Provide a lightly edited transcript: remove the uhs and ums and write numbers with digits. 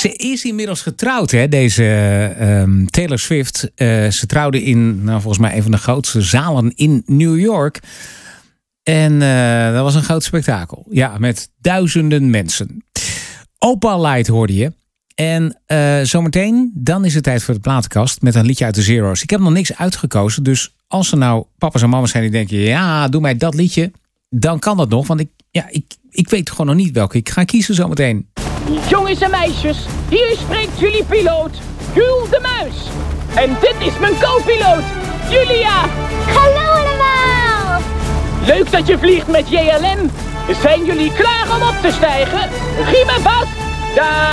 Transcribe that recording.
Ze is inmiddels getrouwd, hè, deze Taylor Swift. Ze trouwde in, volgens mij, een van de grootste zalen in New York. En dat was een groot spektakel. Ja, met duizenden mensen. Opal Light hoorde je. En zometeen, dan is het tijd voor de platenkast met een liedje uit de Zero's. Ik heb nog niks uitgekozen, dus als er nou papa's en mama's zijn die denken... ja, doe mij dat liedje, dan kan dat nog. Want ik weet gewoon nog niet welke ik ga kiezen zometeen. Jongens en meisjes, hier spreekt jullie piloot, Jules de Muis. En dit is mijn co-piloot, Julia. Hallo allemaal! Leuk dat je vliegt met JLM. Zijn jullie klaar om op te stijgen? Riemen vast! Daar!